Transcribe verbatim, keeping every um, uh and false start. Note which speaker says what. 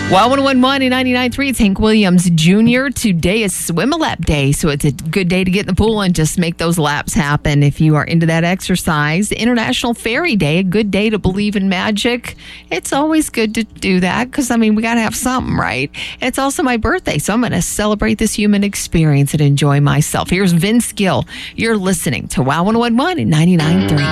Speaker 1: Well, one oh one point one and ninety-nine point three, it's Hank Williams Junior Today is Swim a Lap Day, so it's a good day to get in the pool and just make those laps happen if you are into that exercise. International Fairy Day, a good day to believe in magic. It's always good to do that because, I mean, we got to have something, right? It's also my birthday, so I'm going to celebrate this human experience and enjoy myself. Here's Vince Gill. You're listening to Wow one oh one point one and ninety-nine point three.